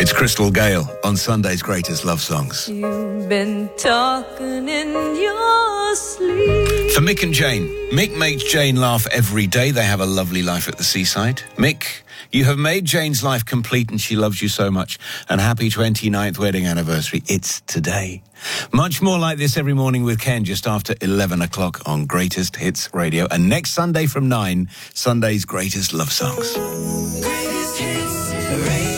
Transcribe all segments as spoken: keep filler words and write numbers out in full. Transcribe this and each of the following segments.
It's Crystal Gale on Sunday's Greatest Love Songs. You've been talking in your sleep. For Mick and Jane. Mick makes Jane laugh every day. They have a lovely life at the seaside. Mick, you have made Jane's life complete and she loves you so much. And happy twenty-ninth wedding anniversary. It's today. Much more like this every morning with Ken just after eleven o'clock on Greatest Hits Radio. And next Sunday from nine, Sunday's Greatest Love Songs. Greatest Hits Radio.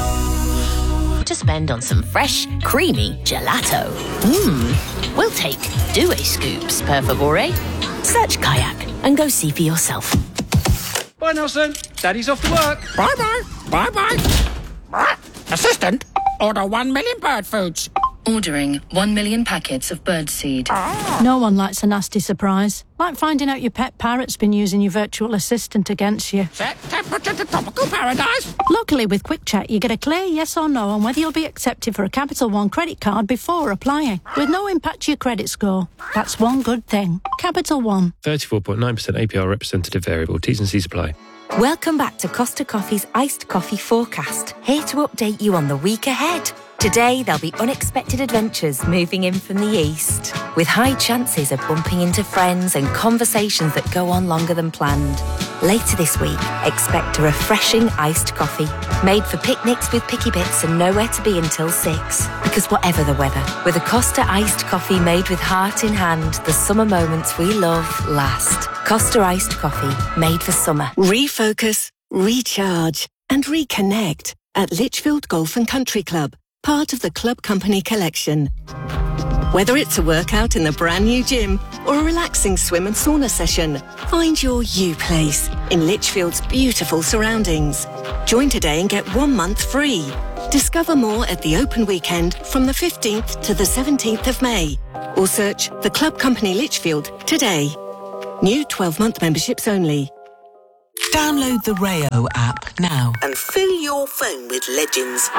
To spend on some fresh, creamy gelato. Mmm. We'll take Due Scoops, per favore. Search Kayak and go see for yourself. Bye, Nelson. Daddy's off to work. Bye-bye. Bye-bye. Assistant, order one million bird foods. Ordering one million packets of birdseed. Ah. No one likes a nasty surprise. Like finding out your pet parrot's been using your virtual assistant against you. Set temperature to tropical paradise. Luckily, with Quick Check, you get a clear yes or no on whether you'll be accepted for a Capital One credit card before applying, with no impact to your credit score. That's one good thing. Capital One. thirty-four point nine percent A P R representative variable. T's and C's apply. Welcome back to Costa Coffee's Iced Coffee Forecast. Here to update you on the week ahead. Today, there'll be unexpected adventures moving in from the east, with high chances of bumping into friends and conversations that go on longer than planned. Later this week, expect a refreshing iced coffee, made for picnics with picky bits and nowhere to be until six. Because whatever the weather, with a Costa iced coffee made with heart in hand, the summer moments we love last. Costa iced coffee, made for summer. Refocus, recharge, and reconnect at Lichfield Golf and Country Club, part of the Club Company collection. Whether it's a workout in the brand new gym or a relaxing swim and sauna session, find your you place in Lichfield's beautiful surroundings. Join today and get one month free. Discover more at the open weekend from the fifteenth to the seventeenth of May, or search the Club Company Lichfield today. New twelve-month memberships only. Download the Rayo app now and fill your phone with legends.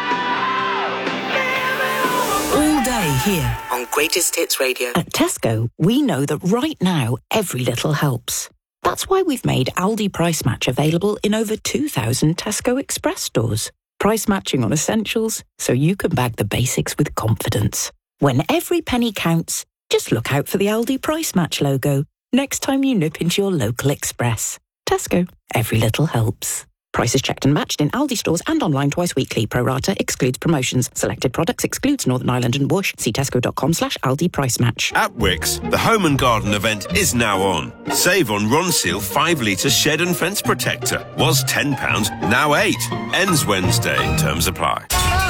All day here on Greatest Hits Radio. At Tesco, we know that right now, every little helps. That's why we've made Aldi Price Match available in over two thousand Tesco Express stores. Price matching on essentials, so you can bag the basics with confidence. When every penny counts, just look out for the Aldi Price Match logo next time you nip into your local Express. Tesco, every little helps. Prices checked and matched in Aldi stores and online twice weekly. Pro rata excludes promotions. Selected products excludes Northern Ireland and Whoosh. See tesco.com slash Aldi Price Match. At Wickes, the Home and Garden event is now on. Save on Ronseal five litre shed and fence protector. Was ten pounds, now eight. Ends Wednesday. Terms apply.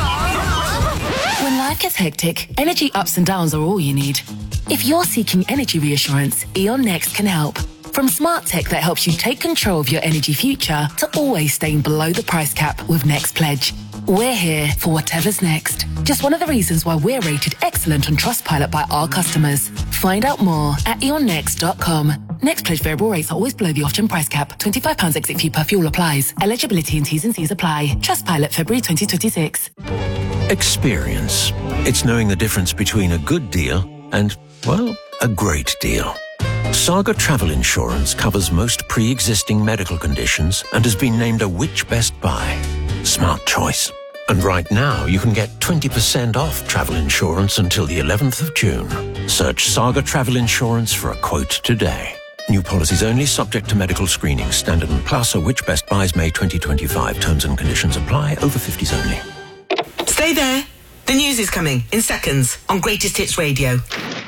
When life gets hectic, energy ups and downs are all you need. If you're seeking energy reassurance, E.ON Next can help. From smart tech that helps you take control of your energy future to always staying below the price cap with Next Pledge. We're here for whatever's next. Just one of the reasons why we're rated excellent on Trustpilot by our customers. Find out more at e on next dot com. Next Pledge variable rates are always below the off-gem price cap. twenty-five pounds exit fee per fuel applies. Eligibility and T's and C's apply. Trustpilot February twenty twenty-six. Experience. It's knowing the difference between a good deal and, well, a great deal. Saga Travel Insurance covers most pre-existing medical conditions and has been named a Which Best Buy. Smart choice. And right now, you can get twenty percent off travel insurance until the eleventh of June. Search Saga Travel Insurance for a quote today. New policies only, subject to medical screening. Standard and Plus or Which Best Buys May twenty twenty-five. Terms and conditions apply. Over fifties only. Stay there. The news is coming in seconds on Greatest Hits Radio.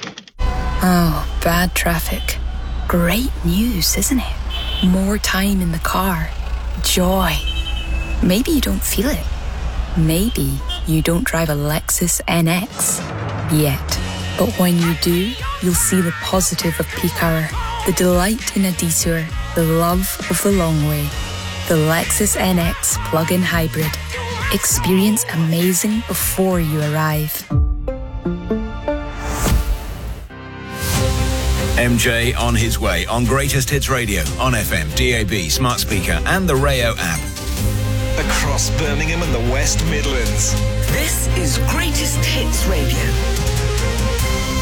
Oh, bad traffic. Great news, isn't it? More time in the car. Joy. Maybe you don't feel it. Maybe you don't drive a Lexus N X yet. But when you do, you'll see the positive of peak hour, the delight in a detour, the love of the long way. The Lexus N X plug-in hybrid. Experience amazing before you arrive. M J on his way on Greatest Hits Radio, on F M, D A B, smart speaker and the Rayo app. Across Birmingham and the West Midlands. This is Greatest Hits Radio.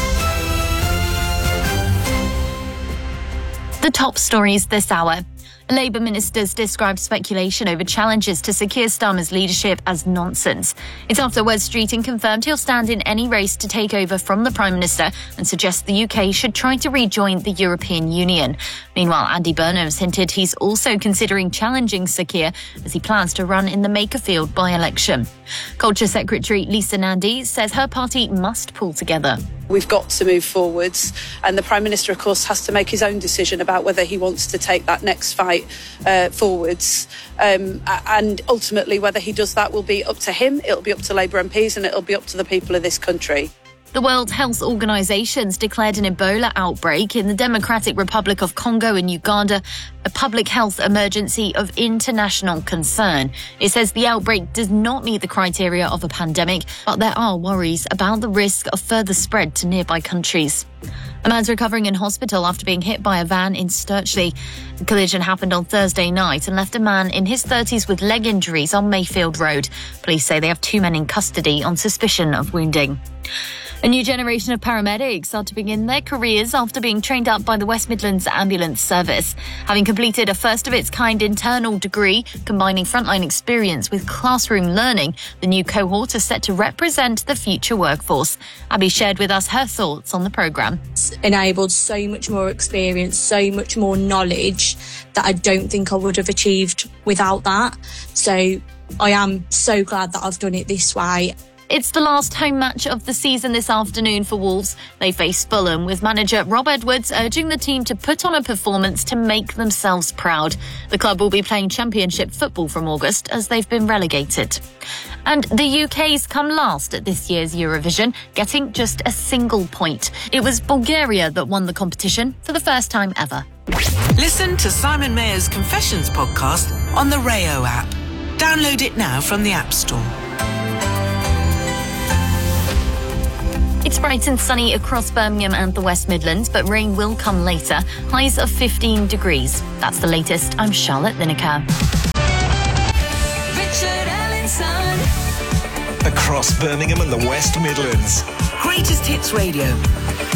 The top stories this hour. Labour ministers described speculation over challenges to Keir Starmer's leadership as nonsense. It's afterwards Streeting confirmed he'll stand in any race to take over from the Prime Minister and suggests the U K should try to rejoin the European Union. Meanwhile, Andy Burnham's hinted he's also considering challenging Sir Keir as he plans to run in the Makerfield by-election. Culture Secretary Lisa Nandy says her party must pull together. We've got to move forwards, and the Prime Minister, of course, has to make his own decision about whether he wants to take that next fight uh, forwards. Um, and ultimately, whether he does that will be up to him, it'll be up to Labour M Ps, and it'll be up to the people of this country. The World Health Organization's declared an Ebola outbreak in the Democratic Republic of Congo and Uganda a public health emergency of international concern. It says the outbreak does not meet the criteria of a pandemic, but there are worries about the risk of further spread to nearby countries. A man's recovering in hospital after being hit by a van in Sturchley. The collision happened on Thursday night and left a man in his thirties with leg injuries on Mayfield Road. Police say they have two men in custody on suspicion of wounding. A new generation of paramedics are to begin their careers after being trained up by the West Midlands Ambulance Service. Having completed a first-of-its-kind internal degree, combining frontline experience with classroom learning, the new cohort is set to represent the future workforce. Abby shared with us her thoughts on the programme. It's enabled so much more experience, so much more knowledge that I don't think I would have achieved without that. So I am so glad that I've done it this way. It's the last home match of the season this afternoon for Wolves. They face Fulham, with manager Rob Edwards urging the team to put on a performance to make themselves proud. The club will be playing Championship football from August as they've been relegated. And the U K's come last at this year's Eurovision, getting just a single point. It was Bulgaria that won the competition for the first time ever. Listen to Simon Mayer's Confessions podcast on the Rayo app. Download it now from the App Store. It's bright and sunny across Birmingham and the West Midlands, but rain will come later. Highs of fifteen degrees. That's the latest. I'm Charlotte Lineker. Richard Ellingson. Across Birmingham and the West Midlands. Greatest Hits Radio.